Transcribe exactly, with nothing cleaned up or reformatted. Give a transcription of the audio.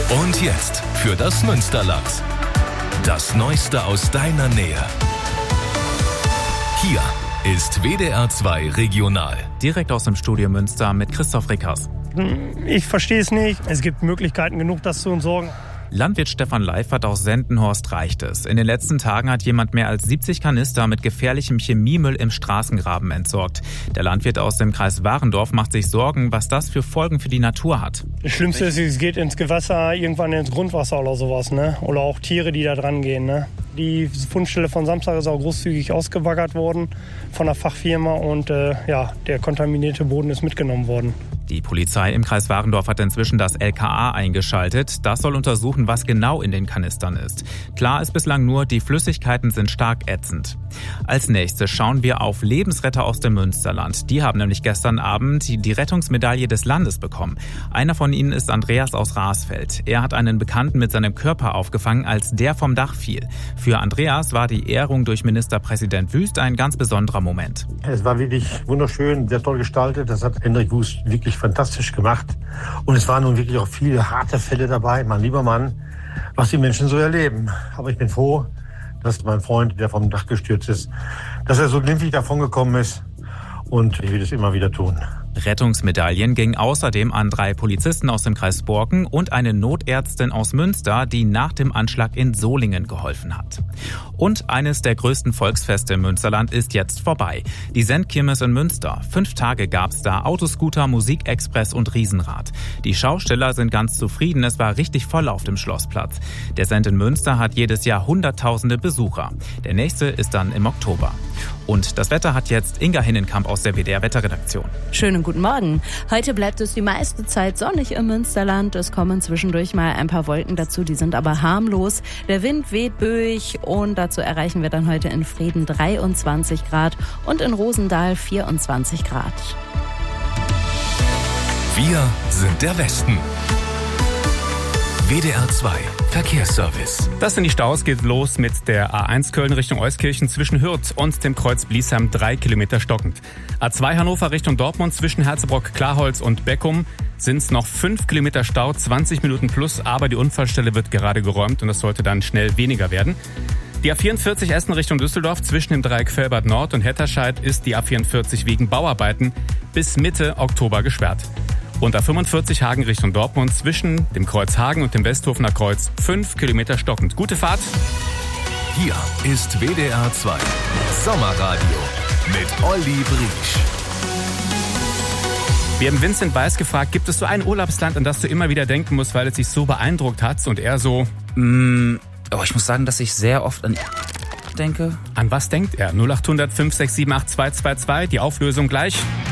Und jetzt für das Münsterland. Das Neueste aus deiner Nähe. Hier ist W D R zwei Regional. Direkt aus dem Studio Münster mit Christoph Rickers. Ich verstehe es nicht. Es gibt Möglichkeiten genug, das zu entsorgen. Landwirt Stefan Leifert aus Sendenhorst reicht es. In den letzten Tagen hat jemand mehr als siebzig Kanister mit gefährlichem Chemiemüll im Straßengraben entsorgt. Der Landwirt aus dem Kreis Warendorf macht sich Sorgen, was das für Folgen für die Natur hat. Das Schlimmste ist, es geht ins Gewässer, irgendwann ins Grundwasser oder sowas, ne? Oder auch Tiere, die da dran gehen, ne? Die Fundstelle von Samstag ist auch großzügig ausgebaggert worden von der Fachfirma und äh, ja, der kontaminierte Boden ist mitgenommen worden. Die Polizei im Kreis Warendorf hat inzwischen das L K A eingeschaltet. Das soll untersuchen, was genau in den Kanistern ist. Klar ist bislang nur, die Flüssigkeiten sind stark ätzend. Als nächstes schauen wir auf Lebensretter aus dem Münsterland. Die haben nämlich gestern Abend die Rettungsmedaille des Landes bekommen. Einer von ihnen ist Andreas aus Rasfeld. Er hat einen Bekannten mit seinem Körper aufgefangen, als der vom Dach fiel. Für Andreas war die Ehrung durch Ministerpräsident Wüst ein ganz besonderer Moment. Es war wirklich wunderschön, sehr toll gestaltet. Das hat Hendrik Wüst wirklich fantastisch gemacht. Und es waren nun wirklich auch viele harte Fälle dabei, mein lieber Mann, was die Menschen so erleben. Aber ich bin froh, dass mein Freund, der vom Dach gestürzt ist, dass er so glimpflich davongekommen ist. Und ich will es immer wieder tun. Rettungsmedaillen gingen außerdem an drei Polizisten aus dem Kreis Borken und eine Notärztin aus Münster, die nach dem Anschlag in Solingen geholfen hat. Und eines der größten Volksfeste im Münsterland ist jetzt vorbei. Die Sendkirmes in Münster. Fünf Tage gab's da Autoscooter, Musikexpress und Riesenrad. Die Schausteller sind ganz zufrieden, es war richtig voll auf dem Schlossplatz. Der Send in Münster hat jedes Jahr hunderttausende Besucher. Der nächste ist dann im Oktober. Und das Wetter hat jetzt Inga Hinnenkamp aus der W D R Wetterredaktion. Schönen guten Morgen. Heute bleibt es die meiste Zeit sonnig im Münsterland. Es kommen zwischendurch mal ein paar Wolken dazu, die sind aber harmlos. Der Wind weht böig und dazu erreichen wir dann heute in Frieden dreiundzwanzig Grad und in Rosendahl vierundzwanzig Grad. Wir sind der Westen. W D R zwei Verkehrsservice. Das sind die Staus. Geht los mit der A eins Köln Richtung Euskirchen zwischen Hürth und dem Kreuz Bliesheim, drei Kilometer stockend. A zwei Hannover Richtung Dortmund zwischen Herzebrock, Klarholz und Beckum sind es noch fünf Kilometer Stau, zwanzig Minuten plus, aber die Unfallstelle wird gerade geräumt und das sollte dann schnell weniger werden. Die A vierundvierzig Essen Richtung Düsseldorf zwischen dem Dreieck Velbert Nord und Hetterscheid ist die A vierundvierzig wegen Bauarbeiten bis Mitte Oktober gesperrt. Und A fünfundvierzig Hagen Richtung Dortmund zwischen dem Kreuz Hagen und dem Westhofener Kreuz fünf Kilometer stockend. Gute Fahrt. Hier ist W D R zwei Sommerradio mit Olli Briesch. Wir haben Vincent Weiss gefragt, gibt es so ein Urlaubsland, an das du immer wieder denken musst, weil es dich so beeindruckt hat? Und er so... Mm, oh, ich muss sagen, dass ich sehr oft an denke. An was denkt er? null acht hundert fünf sechs sieben acht zwei zwei zwei, die Auflösung gleich.